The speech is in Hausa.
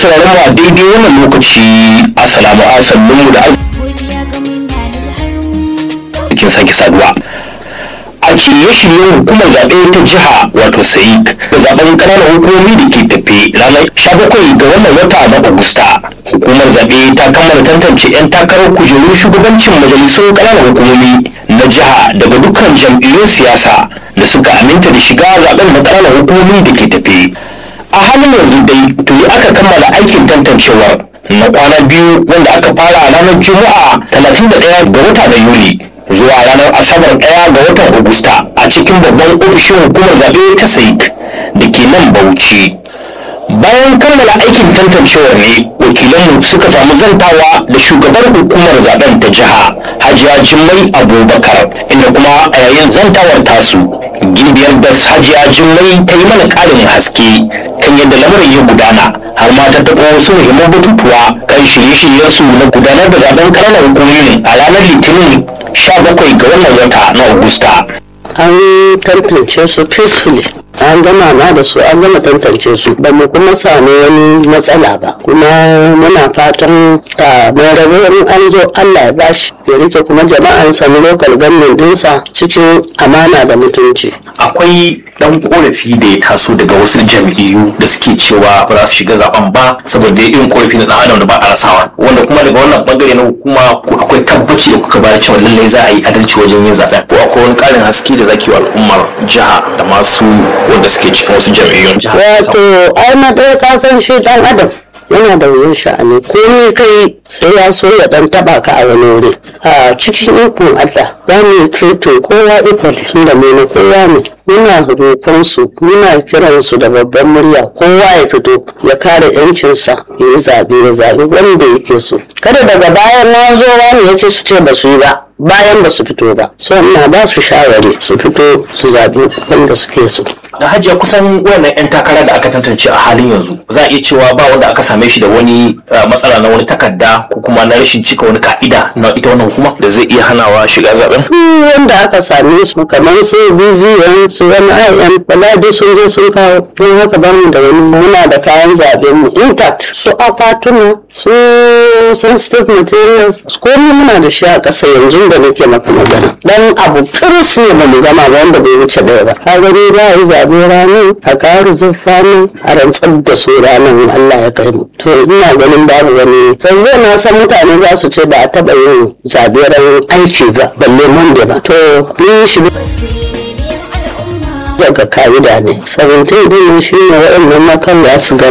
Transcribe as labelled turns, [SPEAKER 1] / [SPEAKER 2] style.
[SPEAKER 1] sauraron mu a daidai wannan lokaci assalamu alaikum da cikin sake saduwa a shirye-shiryen hukumar zaɓe ta jiha wato SAIC da zaɓen ƙananan hukumomi da ke tafe ranar 17 ga wannan wata na Agusta. Hukumar zaɓe ta kammala tantance 'yan takarar kujerun shugabancin majalisun ƙananan hukumomi na jiha daga dukkan jam'iyyun siyasa da suka aminta da shiga zaɓen na ƙananan hukumomi da ke tafe. A halin yanzu dai tuni aka kammala aikin tantancewar na kwana biyu wanda aka fara ranar Juma'a 31 ga wata na Yuli zuwa ranar Asabar 1 ga watan Agusta a cikin babban ofishin hukumar zaɓe ta SAIC da ke nan Bauchi. Bayan kammala aikin tantancewar ne wakilanmu suka samu zantawa da shugabar hukumar zaben ta jiha Hajiya Jummai Abubakar, inda kuma a yayin zantawar tasu gimbiyar das Hajiya Jummai ta yi mana ƙarin haske kan yadda lamarin ya gudana, har ma ta taɓa wasu muhimman batutuwa kan shirye-shiryensu na gudanar da zaben ƙananan hukumomi a ranar Litinin 17 ga wannan wata na Agusta.
[SPEAKER 2] An tantance su peacefully, an gama ma da su, an gama tantance su, ba mu kuma sami wani matsala ba, kuma muna fatan da mai rabuwar an zo Allah ya bashi ya rike kuma jama'an sami local government dinsa cikin amana da mutunci.
[SPEAKER 1] Akwai dan korafi da ya taso daga wasu jam'iyyu da suke cewa ba za su shiga zaben ba saboda irin korafi na dan adam da ba a rasawa, wanda kuma daga wannan bangare na hukuma akwai tabbaci da kuka bayar cewa lallai za a yi adalci wajen yin zaben, ko akwai wani karin haske da zaki wa al'ummar jiha da masu wanda suke cikin wasu jam'iyyun jiha?
[SPEAKER 2] Wato ai na ɗaya ka san shi dan adam yana da wuyan sha'ani, ko ne kai sai ya so ya dan taba ka a wani wuri. A cikin ikon Allah za mu yi treating kowa equal tunda mu na kowa ne. Muna roƙon su, muna kiran su da babban murya, kowa ya fito ya kare yancinsa ya yi zaɓe ya zaɓi wanda yake so. Kada daga bayan na zo wani ya ce su ce ba su yi ba, bayan ba su fito ba. So ina ba su shawari su fito su zaɓi wanda suke so.
[SPEAKER 1] Da Hajiya, kusan wannan 'yan takara da aka tantance a halin yanzu za a iya cewa ba wanda aka same shi da wani matsala na wani takarda ko kuma na rashin cika wani ka'ida na ita wannan hukuma da zai iya hanawa shiga zaben?
[SPEAKER 2] Wanda aka same su kamar su BVN su wani IM baladi sun zo sun kawo, don haka ba mu da wani, muna da kayan zaben mu intact, su akwatuna su sensitive materials komai muna da shi a ƙasa yanzu da nake maka magana. Dan abu kiris ne ba mu gama ba wanda bai wuce ɗaya ba. Ka gani za a yi zaɓe ranar a ƙara zurfa nan a rantsar da su ranar Allah ya kai mu. To ina ganin babu wani, yanzu na san mutane za su ce ba a taɓa yin zaɓe ran aiki ba balle Monday ba. To mun shi daga ka'ida ne. 17 din shi ne waɗannan makan da su